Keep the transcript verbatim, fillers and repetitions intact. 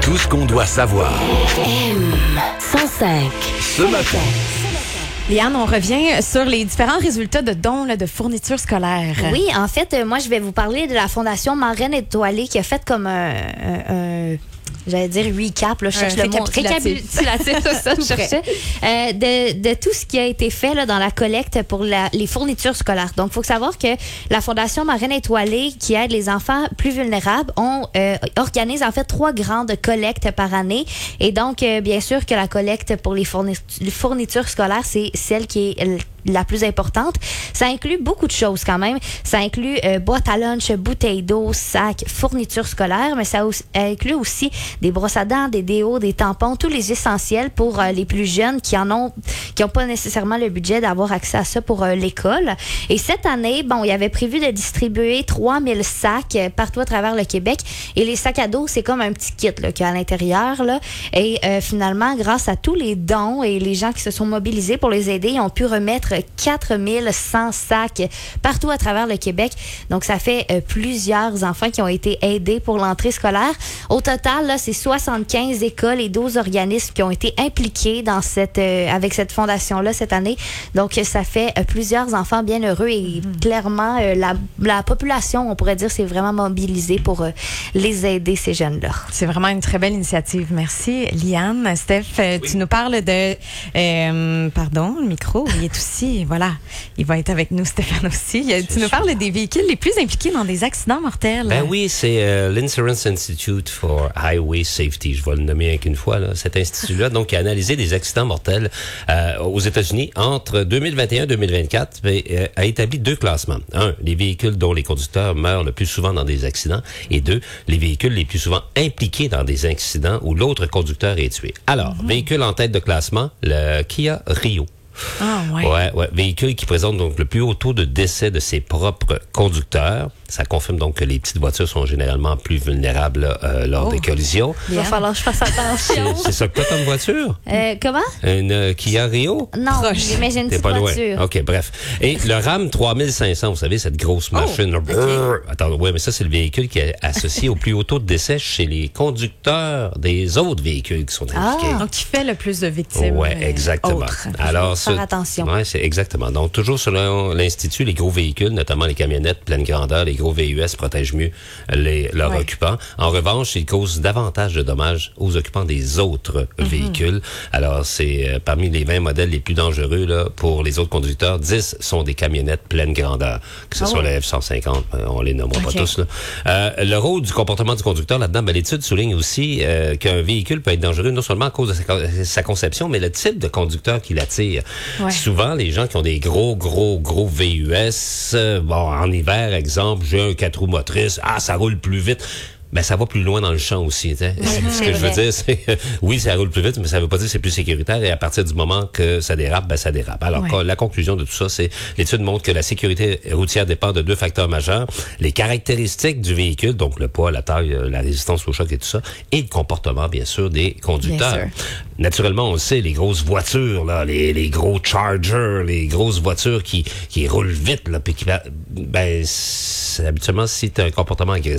Tout ce qu'on doit savoir. M cent cinq. Ce matin. Liane, on revient sur les différents résultats de dons là, de fournitures scolaires. Oui, en fait, euh, moi, je vais vous parler de la Fondation Marraine Étoilée qui a fait comme un... un, un j'allais dire recap, là, je cherche Un le mot. récapitulatif. Récapitulatif, c'est ça, je cherchais. Euh, de, de tout ce qui a été fait là, dans la collecte pour la, les fournitures scolaires. Donc, il faut savoir que la Fondation Marraine Étoilée, qui aide les enfants plus vulnérables, on euh, organise en fait trois grandes collectes par année. Et donc, euh, bien sûr que la collecte pour les, fourni- les fournitures scolaires, c'est celle qui est la plus importante. Ça inclut beaucoup de choses quand même. Ça inclut euh, boîte à lunch, bouteilles d'eau, sacs, fournitures scolaires, mais ça aussi, inclut aussi des brosses à dents, des déos, des tampons, tous les essentiels pour euh, les plus jeunes qui en ont, qui n'ont pas nécessairement le budget d'avoir accès à ça pour euh, l'école. Et cette année, bon, il y avait prévu de distribuer trois mille sacs euh, partout à travers le Québec. Et les sacs à dos, c'est comme un petit kit là, qu'il y a à l'intérieur. Là. Et euh, finalement, grâce à tous les dons et les gens qui se sont mobilisés pour les aider, ils ont pu remettre quatre mille cent sacs partout à travers le Québec. Donc, ça fait euh, plusieurs enfants qui ont été aidés pour l'entrée scolaire. Au total, là, c'est soixante-quinze écoles et douze organismes qui ont été impliqués dans cette, euh, avec cette fondation-là cette année. Donc, ça fait euh, plusieurs enfants bien heureux et mmh. clairement, euh, la, la population, on pourrait dire, s'est vraiment mobilisée pour euh, les aider, ces jeunes-là. C'est vraiment une très belle initiative. Merci, Liane. Steph, euh, oui. Tu nous parles de... Euh, pardon, le micro, il est aussi... Voilà, il va être avec nous, Stéphane aussi. Tu nous sûr. parles des véhicules les plus impliqués dans des accidents mortels. Ben oui, c'est euh, l'Insurance Institute for Highway Safety. Je vais le nommer qu'une fois, là, cet institut-là, donc, qui a analysé des accidents mortels euh, aux États-Unis entre deux mille vingt et un et deux mille vingt-quatre, et euh, a établi deux classements. Un, les véhicules dont les conducteurs meurent le plus souvent dans des accidents, et deux, les véhicules les plus souvent impliqués dans des accidents où l'autre conducteur est tué. Alors, mm-hmm. véhicule en tête de classement, le Kia Rio. Ah, ouais. Ouais, ouais. Véhicule qui présente donc le plus haut taux de décès de ses propres conducteurs. Ça confirme donc que les petites voitures sont généralement plus vulnérables euh, lors oh. des collisions. Il va falloir que je fasse attention. C'est, c'est ça que t'as comme voiture? Euh, comment? Une euh, Kia Rio? Non, Proche. mais j'ai une petite pas voiture. Loin. OK, bref. Et le Ram trois mille cinq cents, vous savez, cette grosse machine. Oh, okay. Attends, ouais, mais ça, c'est le véhicule qui est associé au plus haut taux de décès chez les conducteurs des autres véhicules qui sont impliqués. Ah, donc qui fait le plus de victimes. Ouais, exactement. Autres. Alors, faire ce, attention. Ouais, c'est exactement. Donc, toujours selon l'Institut, les gros véhicules, notamment les camionnettes pleine grandeur, les gros V U S protègent mieux les, leurs ouais. occupants. En revanche, ils causent davantage de dommages aux occupants des autres mm-hmm. véhicules. Alors, c'est euh, parmi les vingt modèles les plus dangereux là, pour les autres conducteurs, dix sont des camionnettes pleine grandeur. Que ce oh. soit la F cent cinquante, on les nommera okay. pas tous. Là. Euh, le rôle du comportement du conducteur là-dedans, ben, l'étude souligne aussi euh, qu'un véhicule peut être dangereux non seulement à cause de sa, sa conception, mais le type de conducteur qui l'attire. Ouais. Souvent, les gens qui ont des gros, gros, gros V U S, euh, bon, en hiver, exemple, j'ai un quatre roues motrices, ah, ça roule plus vite. Ben, ça va plus loin dans le champ aussi. Hein? Mm-hmm, ce que je veux dire, c'est euh, oui, ça roule plus vite, mais ça veut pas dire que c'est plus sécuritaire. Et à partir du moment que ça dérape, ben ça dérape. Alors, ouais. la conclusion de tout ça, c'est l'étude montre que la sécurité routière dépend de deux facteurs majeurs. Les caractéristiques du véhicule, donc le poids, la taille, la résistance au choc et tout ça, et le comportement, bien sûr, des conducteurs. Naturellement, on le sait, les grosses voitures, là, les, les gros Chargers, les grosses voitures qui, qui roulent vite, là, puis qui, ben, habituellement, si tu as un comportement agressif,